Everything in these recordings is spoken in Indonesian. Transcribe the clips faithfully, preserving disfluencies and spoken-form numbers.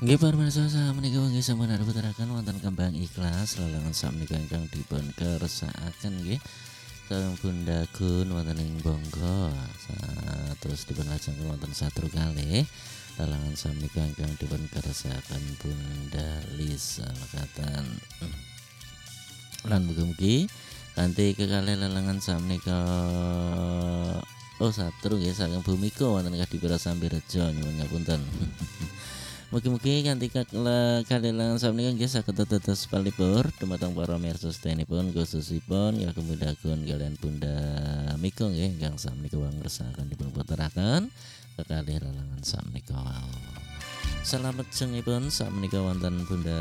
Nggih pamirsa menika nggih sampun putraken wonten kembang ikhlas lelungan sakmenika ingkang dipun kersakaken nggih saking Bunda Gun wonten ing Bangka terus dipun lajengaken wonten satru kalih lelungan sakmenika ingkang dipun kersakaken Bunda Lisa mekaten lan mugi-mugi kanthi kekalih lelungan sakmenika oh satru nggih saking Bumika wonten Kadipira Sambirejo nyuwun ngapunten. Mugi-mugi kanthi kalilangan sapunika nggih saged dados palipur dumateng para mirsa sedayanipun khususipun kagem Bunda Gun kaliyan Bunda Mika nggih ingkang sakmenika ngersakaken dipun puteraken kekalih lelungan sakmenika wau. Salajengipun sakmenika wonten Bunda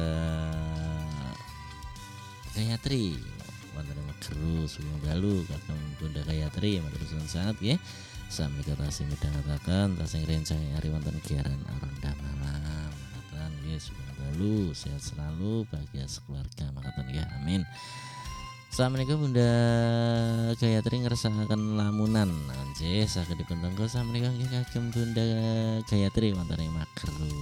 Gayatri wonten Megeru Sungai Dalu kagem Bunda Gayatri matur suwun sanget nggih. Sakmenika tasih midhangetaken tasih rencang ari wonten giaran Aronda malam. Makaten nggih sugeng dalu sehat selalu bahagia sekeluarga makaten nggih amin. Sakmenika Bunda Gayatri ngersakaken lamunan nggih saged dipun tenggo sakmenika nggih kagem Bunda Gayatri wonten ing Mageru.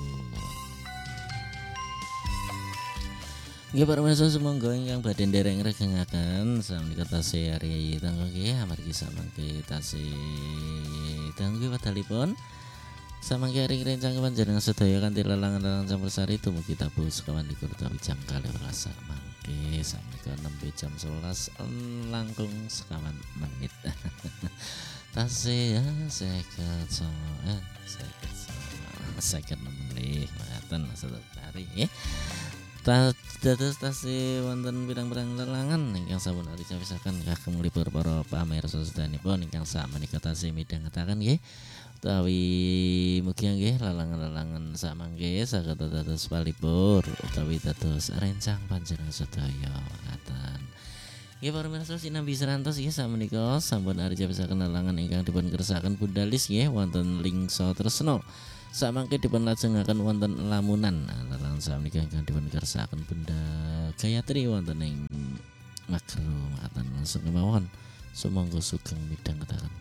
Nggih para mirsa sumangga ingkang badhe ndereng regengaken sakmenika tasih ari tangga nggih amargi samangke tasih tangga wedalipun samangke ari rencang panjenengan sedaya kanthi lelangan-lelangan campursari dumugi tabuh sekawan likur utawi jam kalih welas samangke sakmenika nembe jam sewelas langkung sekawan menit. Tasih ya seket songo eh seket songo seket menit mekaten sedherek nggih. Dados tasih wonten pirang-pirang lelangan ingkang sampun ari cawisaken kagem nglipur para pamirsa sedayanipun ingkang sakmenika tasih midhangetaken nggih utawi mugi nggih lelangan-lelangan samangke saged dados palipur utawi dados rencang panjenengan sedaya mekaten. Nggih para pamirsa sinambi serantos nggih sakmenika sampun ari cawisaken lelangan ingkang dipun kersakaken Bunda Lis nggih wonten Lingsa Tresna. Samangke dipun lajengaken wonten lamunan lelungan sakmenika ingkang dipun kersakaken Bunda Gayatri wonten ing Mageru makaten langsung kemawon sumangga sugeng midhangetaken.